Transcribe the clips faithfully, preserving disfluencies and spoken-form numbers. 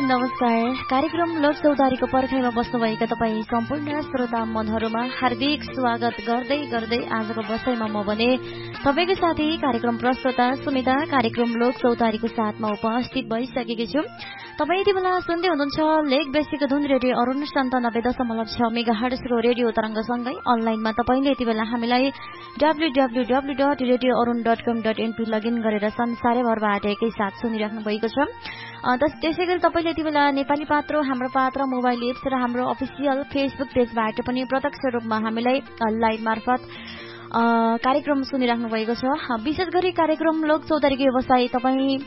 नमस्कार। कार्यक्रम लोक चौतारीको पर्खाइमा बस्नुभएका तपाईँ सम्पूर्ण श्रोता मनहरूमा हार्दिक स्वागत गर्दै गर्दै आजको बसाइमा म भने तपाईँको साथी कार्यक्रम प्रस्तुता सुमिता कार्यक्रम लोक चौतारीको साथमा उपस्थित भइसकेकी छु। तपाईँ यति बेला सुन्दै हुनुहुन्छ लेक बेसीको धुन रेडियो अरुण सन्तानब्बे दशमलव छ मेगा हर्जको रेडियो तरङ्गसँगै अनलाइनमा तपाईँले यति बेला हामीलाई W W W dot radio Arun dot कम डट एनपी लगइन गरेर संसारैभरबाट एकैसाथ सुनिराख्नु भएको छ। त्यसै गरी तपाईँले यति बेला नेपाली पात्रो हाम्रो पात्र मोबाइल एप्स र हाम्रो अफिसियल फेसबुक पेजबाट पनि प्रत्यक्ष रूपमा हामीलाई लाइभ मार्फत कार्यक्रम सुनिराख्नु भएको छ। विशेष गरी कार्यक्रम लोक चौतारीको व्यवसाय तपाईँ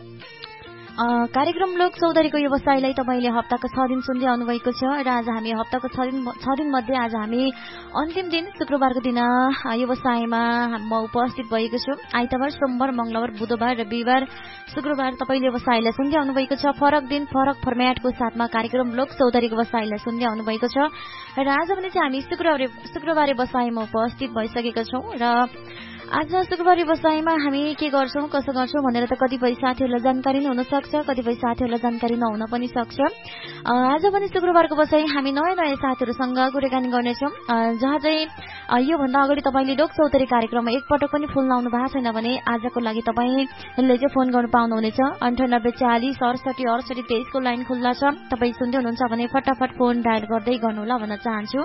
कार्यक्रम लोक चौतारीको व्यवसायलाई तपाईँले हप्ताको छ दिन सुन्दै आउनुभएको छ र आज हामी हप्ताको छ दिन छ दिन मध्ये आज हामी अन्तिम दिन शुक्रबारको दिन व्यवसायमा म उपस्थित भएको छु। आइतबार सोमबार मंगलबार बुधबार र बिहिबार शुक्रबार तपाईँले व्यवसायलाई सुन्दै आउनुभएको छ। फरक दिन फरक फर्मेटको साथमा कार्यक्रम लोक चौतारीको व्यवसायलाई सुन्दै आउनुभएको छ र आज भने चाहिँ हामी शुक्रबार शुक्रबारे व्यवसायमा उपस्थित भइसकेका छौँ र आज शुक्रबार व्यवसायमा हामी के गर्छौं कसो गर्छौं भनेर त कतिपय साथीहरूलाई जानकारी नै हुन सक्छ, कतिपय साथीहरूलाई जानकारी नहुन पनि सक्छ। आज पनि शुक्रबारको व्यवसाय हामी नयाँ नयाँ साथीहरूसँग कुराकानी गर्नेछौँ, जहाँ चाहिँ योभन्दा अगाडि तपाईँले लोक चौतारी कार्यक्रममा एकपटक पनि फोन लाउनु भएको छैन भने आजको लागि तपाईँले चाहिँ फोन गर्नु पाउनुहुनेछ। अन्ठानब्बे चालिस अडसठी अडसठी तेइसको लाइन खुल्ला छ। तपाईँ सुन्दै हुनुहुन्छ भने फटाफट फोन डायल गर्दै गर्नुहोला भन्न चाहन्छु।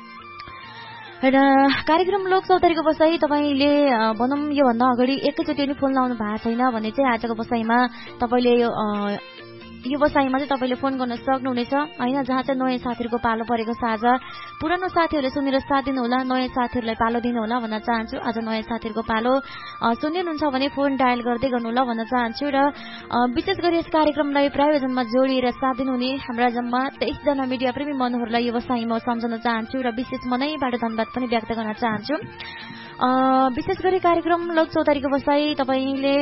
र कार्यक्रम लोक चौतारीको बसाई तपाईँले भनौँ योभन्दा अगाडि एकैचोटि पनि फोन लाउनु भएको छैन भने चाहिँ आजको बसाइमा तपाईँले यो बसाइमा चाहिँ तपाईँले फोन गर्न सक्नुहुनेछ होइन। जहाँ चाहिँ नयाँ साथीहरूको पालो परेको छ, आज पुरानो साथीहरूले सुनेर साथ दिनुहोला, नयाँ साथीहरूलाई पालो दिनुहोला भन्न चाहन्छु। आज नयाँ साथीहरूको पालो सुन्नुहुन्छ भने फोन डायल गर्दै गर्नुहोला भन्न चाहन्छु। र विशेष गरी यस कार्यक्रमलाई प्रायोजनमा जोडिएर साथ दिनुहुने हाम्रा जम्मा तेइसजना मिडिया प्रेमी मनहरूलाई यो बसाइमा सम्झन चाहन्छु र विशेष मनैबाट धन्यवाद पनि व्यक्त गर्न चाहन्छु। विशेष गरी कार्यक्रम लोक चौतारीको बसाई तपाईँले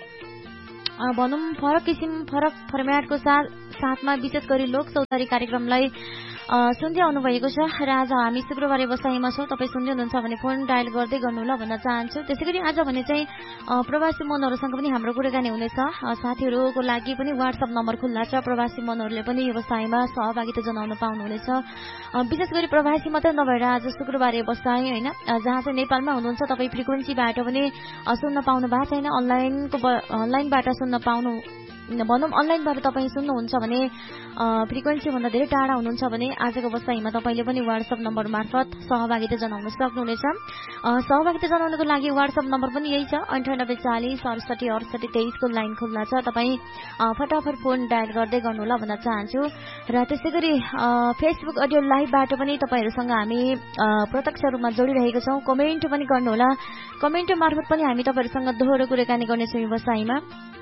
भनौँ फरक किसिम फरक फर्मेटको साथ साथमा विशेष गरी लोक चौतारी कार्यक्रमलाई सुन्दै आउनुभएको छ र आज हामी शुक्रबार व्यवसायमा छौँ। तपाईँ सुन्दै हुनुहुन्छ भने फोन डायल गर्दै गर्नुहोला भन्न चाहन्छु। त्यसै गरी आज भने चाहिँ प्रवासी मनहरूसँग पनि हाम्रो कुराकानी हुनेछ। साथीहरूको लागि पनि वाट्सएप नम्बर खुल्ला छ, प्रवासी मनहरूले पनि व्यवसायमा सहभागिता जनाउन पाउनुहुनेछ। विशेष गरी प्रवासी मात्रै नभएर आज शुक्रबार व्यवसाय होइन, जहाँ चाहिँ नेपालमा हुनुहुन्छ तपाईँ फ्रिक्वेन्सीबाट पनि सुन्न पाउनु भएको छैन, अनलाइनको अनलाइनबाट सुन्न पाउनु भनौँ अनलाइनबाट तपाईँ सुन्नुहुन्छ भने फ्रिक्वेन्सीभन्दा धेरै टाढा हुनुहुन्छ भने आजको बसाइमा तपाईँले पनि वाट्सएप नम्बर मार्फत सहभागिता जनाउन सक्नुहुनेछ। सहभागिता जनाउनको लागि वाट्सएप नम्बर पनि यही छ, अन्ठानब्बे चालिस अडसठी अडसठी तेइसको लाइन खुल्ला छ। तपाईँ फटाफट फोन डायल गर्दै गर्नुहोला भन्न चाहन्छु। र त्यसै गरी फेसबुक अडियो लाइभबाट पनि तपाईँहरूसँग हामी प्रत्यक्ष रूपमा जोडिरहेका छौँ। कमेन्ट पनि गर्नुहोला, कमेन्ट मार्फत पनि हामी तपाईँहरूसँग दोहोरो कुराकानी गर्नेछौँ व्यवसायमा।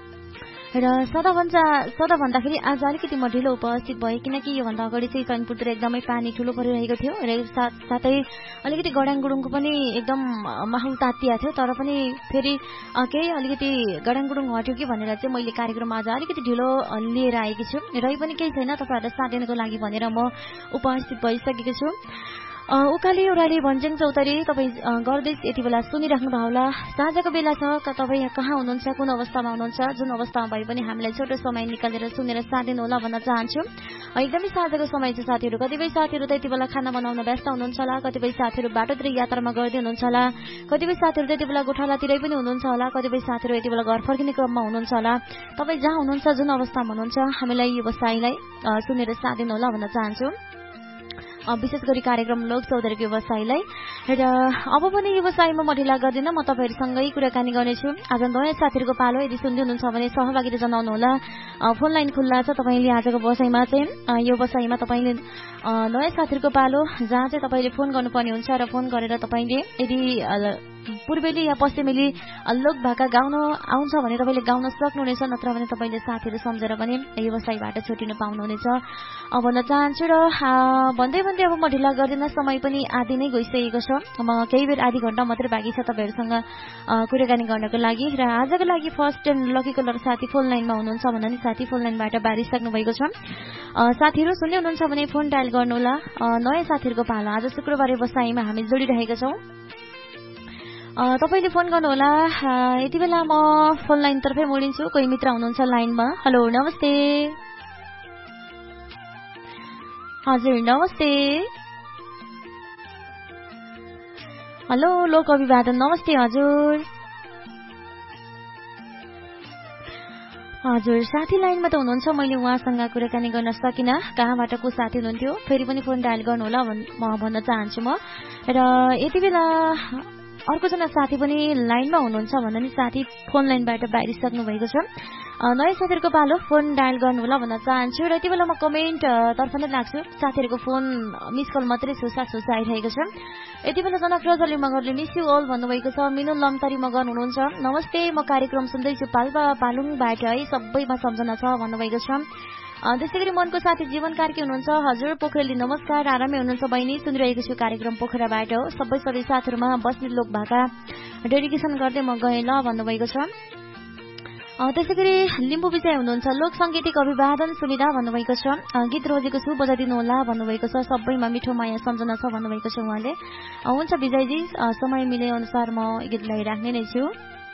र सदा भन्छ सदा भन्दाखेरि आज अलिकति म ढिलो उपस्थित भएँ, किनकि योभन्दा अगाडि चाहिँ चैनपुरतिर एकदमै पानी ठुलो परिरहेको थियो र साथ साथै अलिकति गडाङगुडुङको पनि एकदम माहौल तातिएको थियो। तर पनि फेरि केही अलिकति गडाङगुडुङ हट्यो कि भनेर चाहिँ मैले कार्यक्रम आज अलिकति ढिलो लिएर आएकी छु। र पनि केही छैन, तपाईँहरूलाई साथ दिनको लागि भनेर म उपस्थित भइसकेको छु। उकाली ओह्राली भन्ज्याङ चौतारी तपाईँ गर्दै यति बेला सुनिराख्नु भयो होला। साँझको बेला छ, तपाईँ कहाँ हुनुहुन्छ, कुन अवस्थामा हुनुहुन्छ, जुन अवस्थामा भए पनि हामीलाई छोटो समय निकालेर सुनेर साथ दिनुहोला भन्न चाहन्छु। एकदमै साँझको समय छ साथीहरू। कतिपय साथीहरू त यति बेला खाना बनाउन व्यस्त हुनुहुन्छ होला, कतिपय साथीहरू बाटोतिर यात्रामा गर्दै हुनुहुन्छ होला, कतिपय साथीहरू त यति बेला गोठालातिरै पनि हुनुहुन्छ होला, कतिपय साथीहरू यति बेला घर फर्किने क्रममा हुनुहुन्छ होला। तपाईँ जहाँ हुनुहुन्छ, जुन अवस्थामा हुनुहुन्छ, हामीलाई यो व्यवसायलाई सुनेर साथ दिनुहोला भन्न चाहन्छु। विशेष गरी कार्यक्रम लोक चौतारीको व्यवसायलाई। र अब पनि व्यवसायमा म ढिला गर्दिनँ, म तपाईँहरूसँगै कुराकानी गर्नेछु। आज नयाँ साथीहरूको पालो, यदि सुन्दै हुनुहुन्छ भने सहभागिता जनाउनुहोला। फोन लाइन खुल्ला छ। तपाईँले आजको व्यवसायमा चाहिँ यो व्यवसायमा तपाईँले नयाँ साथीहरूको पालो, जहाँ चाहिँ तपाईँले फोन गर्नुपर्ने हुन्छ र फोन गरेर तपाईँले यदि पूर्वेली या पश्चिमेली लोक भाका गाउन आउँछ भने तपाईँले गाउन सक्नुहुनेछ, नत्र भने तपाईँले साथीहरू सम्झेर पनि व्यवसायबाट छुटिन पाउनुहुनेछ भन्न चाहन्छु। र भन्दै भन्दै अब म ढिला गर्दिनँ, समय पनि आधी नै गइसकेको छ। म केही बेर आधी घण्टा मात्रै बाँकी छ तपाईँहरूसँग कुराकानी गर्नको लागि। र आजको लागि फर्स्ट एन्ड लकी कलर साथी फोन लाइनमा हुनुहुन्छ भन्दा नि साथी फोन लाइनबाट बारिसक्नु भएको छ। साथीहरू सुन्दै हुनुहुन्छ भने फोन डायल गर्नुहोला। नयाँ साथीहरूको पालो आज शुक्रबार व्यवसायमा हामी जोडिरहेका छौँ। तपाईले फोन गर्नुहोला। यति बेला म फोन लाइन तर्फै मोडिन्छु। कोही मित्र हुनुहुन्छ लाइनमा। हेलो, नमस्ते। हजुर नमस्ते। हेलो लोक अभिवादन नमस्ते हजुर। हजुर साथी लाइनमा त हुनुहुन्छ, मैले उहाँसँग कुराकानी गर्न सकिनँ, कहाँबाट को साथी हुनुहुन्थ्यो, फेरि पनि फोन डायल गर्नु होला म भन्न चाहन्छु म। र यति बेला अर्कोजना साथी पनि लाइनमा हुनुहुन्छ भन्दा नि साथी फोन लाइनबाट बाहिरिसक्नु भएको छ। नयाँ साथीहरूको पालो फोन डायल गर्नु होला भन्न चाहन्छु। र यति बेला म कमेन्ट तर्फ नै लाग्छु, साथीहरूको फोन मिस कल मात्रै सुसा सुसा आइरहेको छ। यति बेला जनक रजली मगरले मिस यु अल भन्नुभएको छ। मिनु लम्तारी मगर हुनुहुन्छ, नमस्ते म कार्यक्रम सुन्दैछु पाल्पा पालुङबाट है, सबैमा सम्झना छ भन्नुभएको छ। त्यसै गरी मनको साथी जीवन कार्की हुनुहुन्छ, हजुर पोखरेली नमस्कार, आरामै हुनुहुन्छ बहिनी, सुनिरहेको छु कार्यक्रम पोखराबाट हो, सबै सबै साथीहरूमा बस्ने लोक भाका डेडिकेसन गर्दै म गएँ ल भन्नुभएको छ। त्यसै गरी लिम्बू विजय हुनुहुन्छ, लोक सङ्गीतिक अभिवादन सुनिदा भन्नुभएको छ, गीत रोजेको छु बजाइदिनु होला भन्नुभएको छ, सबैमा मिठो माया सम्झना छ भन्नुभएको छ उहाँले। हुन्छ विजयजी, समय मिले अनुसार म गीतलाई राख्ने नै छु।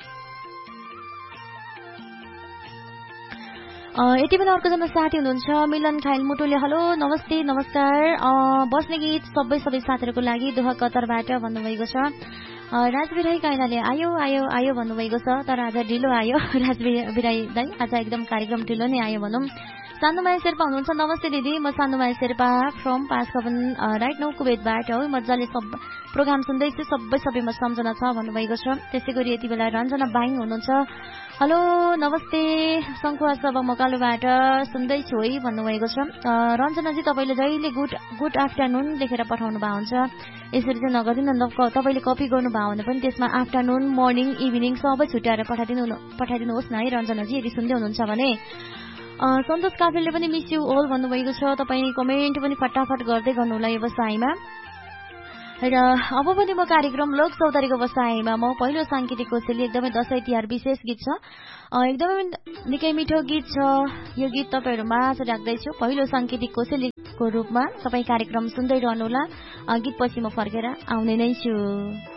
यति बेला अर्कोजना साथी हुनुहुन्छ मिलन खाइल मुटुले, हेलो नमस्ते नमस्कार, बस्ने गीत सबै सबै साथीहरूको लागि दुह कतरबाट भन्नुभएको छ। राजबिराई काइनाले आयो आयो आयो भन्नुभएको छ, तर आज ढिलो आयो राजबिराई दाइ, आज एकदम कार्यक्रम ढिलो नै आयो भनौँ। सानुमाया शेर्पा हुनुहुन्छ, नमस्ते दिदी, म सानुमाया शेर्पा फ्रम पाँचखबन राइट नौ कुवेतबाट हो, मजाले सब प्रोग्राम सुन्दैछु, सबै सबैमा सम्झना छ भन्नुभएको छ। त्यसै गरी यति बेला रञ्जना बाइङ हुनुहुन्छ, हेलो नमस्ते शङ्खुवा सभा मकालुबाट सुन्दैछु है भन्नुभएको छ। रञ्जनाजी तपाईँले जहिले गुड गुड आफ्टरनुन लेखेर पठाउनु भएको हुन्छ, यसरी चाहिँ नगरिदिनु न, तपाईँले कपी गर्नुभयो भने पनि त्यसमा आफ्टरनुन मर्निङ इभिनिङ सबै छुट्याएर पठाइदिनु पठाइदिनुहोस् न है रञ्जनाजी, यदि सुन्दै हुनुहुन्छ भने। सन्तोष काफेलले पनि मिस यु ओल भन्नुभएको छ, तपाईँ कमेन्ट पनि फटाफट गर्दै गर्नुहोला व्यवसायमा। र अब पनि म कार्यक्रम लोक चौतारीको व्यवसायमा म पहिलो साङ्गीतिक कोसेली, एकदमै दसैँ तिहार विशेष गीत छ, एकदमै निकै मिठो गीत छ, यो गीत तपाईँहरूमा राख्दैछु पहिलो साङ्गीतिक कोसेलीको रूपमा, तपाईँ कार्यक्रम सुन्दै रहनुहोला, गीत पछि म फर्केर आउने नै छु।